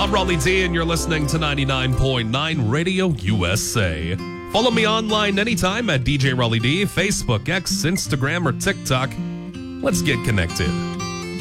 I'm Raleigh D, and you're listening to 99.9 Radio USA. Follow me online anytime at DJ Raleigh D, Facebook, X, Instagram, or TikTok. Let's get connected.